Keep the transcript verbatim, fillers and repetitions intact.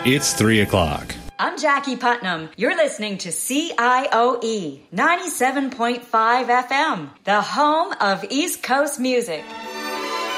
It's three o'clock. I'm Jackie Putnam. You're listening to C I O E ninety-seven point five F M, the home of East Coast music.